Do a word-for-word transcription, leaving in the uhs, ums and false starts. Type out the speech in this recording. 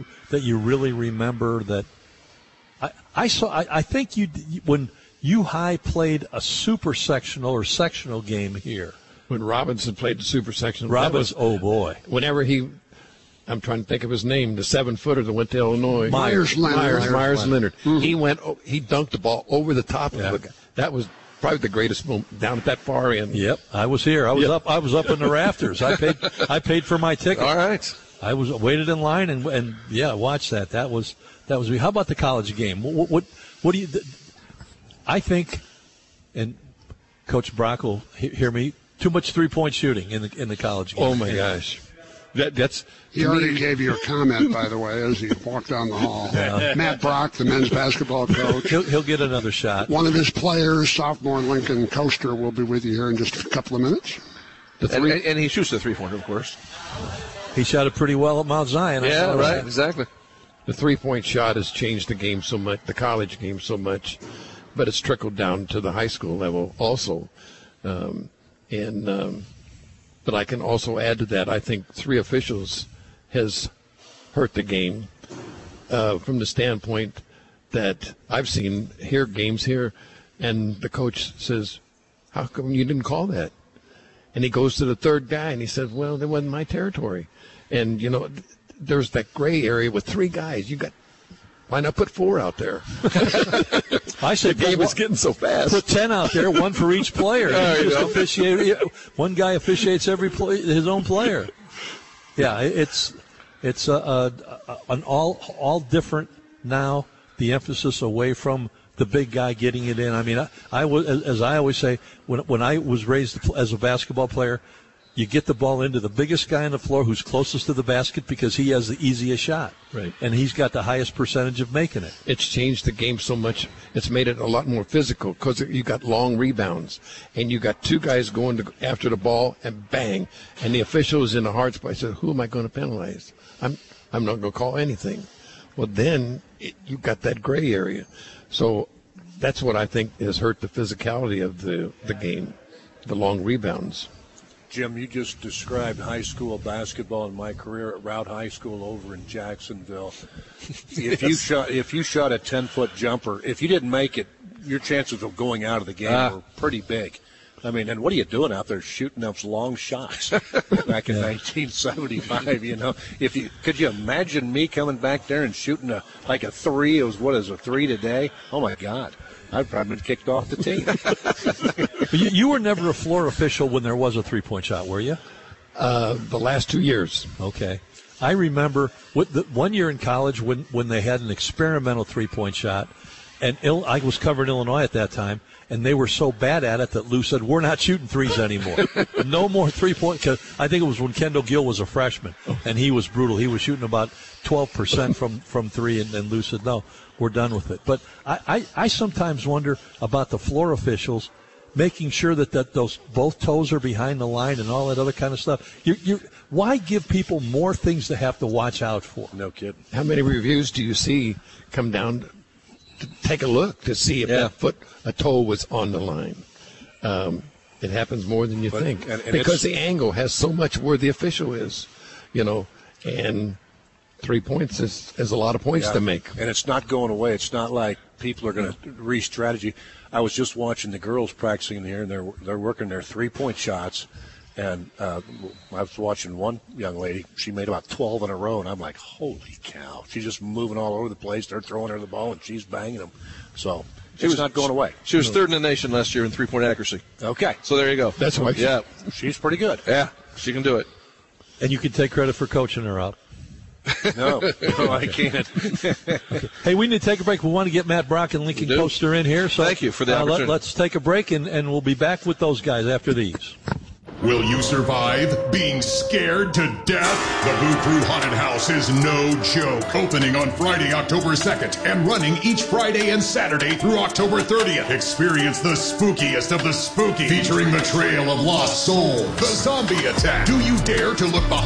you that you really remember that? I, I saw. I, I think you when U High played a super sectional or sectional game here. When Robinson played the super sectional. Robinson, oh boy! Whenever he, I'm trying to think of his name, the seven footer that went to Illinois. Myers Leonard. Myers, Myers, Myers Leonard. Mm-hmm. He went. He dunked the ball over the top yeah. of the guy. That was probably the greatest moment down at that far end. Yep, I was here. I was yep. up. I was up in the rafters. I paid. I paid for my ticket. All right. I was waited in line and and yeah, watched that. That was that was. How about the college game? What what, what do you? I think, and Coach Brock will hear me. Too much three-point shooting in the in the college game. Oh my gosh, that that's. He already me. gave you a comment, by the way, as he walked down the hall. Yeah. Matt Brock, the men's basketball coach. He'll, he'll get another shot. One of his players, sophomore Lincoln Coaster, will be with you here in just a couple of minutes. The and, and he shoots the three-pointer, of course. He shot it pretty well at Mount Zion. Yeah, right, that. exactly. The three-point shot has changed the game so much, the college game so much, but it's trickled down to the high school level also. Um, And, um, but I can also add to that, I think three officials has hurt the game uh, from the standpoint that I've seen here games here, and the coach says, how come you didn't call that? And he goes to the third guy, and he says, well, that wasn't my territory. And, you know, there's that gray area with three guys. You got Why not put four out there? I said the game put, is getting so fast. Put ten out there, one for each player. There you Just go. officiate, one guy officiates every play, his own player. Yeah, it's it's a, a, a, an all all different now. The emphasis away from the big guy getting it in. I mean, I, I was as I always say when when I was raised as a basketball player. You get the ball into the biggest guy on the floor who's closest to the basket because he has the easiest shot. Right. And he's got the highest percentage of making it. It's changed the game so much. It's made it a lot more physical because you got long rebounds. And you got two guys going to, after the ball and bang. And the official is in a hard spot. He said, who am I going to penalize? I'm I'm not going to call anything. Well, then it, you got that gray area. So that's what I think has hurt the physicality of the, the game, the long rebounds. Jim, you just described high school basketball in my career at Route High School over in Jacksonville. If yes. you shot if you shot a ten-foot jumper, if you didn't make it, your chances of going out of the game ah. were pretty big. I mean, and what are you doing out there shooting those long shots back in yeah. nineteen seventy-five, you know? If you could you imagine me coming back there and shooting a like a three, it was what is a three today? Oh my God. I've probably been kicked off the team. you, you were never a floor official when there was a three-point shot, were you? Uh, the last two years. Okay. I remember what the, one year in college when, when they had an experimental three-point shot, and Il, I was covering Illinois at that time, and they were so bad at it that Lou said, we're not shooting threes anymore. No more three-point. Cause I think it was when Kendall Gill was a freshman, and he was brutal. He was shooting about twelve percent from, from three, and, and Lou said, no, we're done with it. But I, I, I sometimes wonder about the floor officials making sure that, that those both toes are behind the line and all that other kind of stuff. You, you, why give people more things to have to watch out for? No kidding. How many reviews do you see come down to take a look to see if yeah. that foot, a toe was on the line? Um, it happens more than you but, think. And, and because the angle has so much where the official is, you know, and three points is, is a lot of points yeah. to make. And it's not going away. It's not like people are going to re-strategy. I was just watching the girls practicing here, and they're they're working their three-point shots. And uh, I was watching one young lady. She made about twelve in a row, and I'm like, holy cow. She's just moving all over the place. They're throwing her the ball, and she's banging them. So she it's was not going away. She was third in the nation last year in three-point accuracy. Okay. So there you go. That's why. Yeah. She's pretty good. Yeah, she can do it. And you can take credit for coaching her up. No, no, I can't. Hey, we need to take a break. We want to get Matt Brock and Lincoln Coaster in here. So thank you for the uh, opportunity. Let, let's take a break, and, and we'll be back with those guys after these. Will you survive being scared to death? The Boo Crew Haunted House is no joke. Opening on Friday, October second, and running each Friday and Saturday through October thirtieth. Experience the spookiest of the spooky, featuring the Trail of Lost Souls, the Zombie Attack. Do you dare to look behind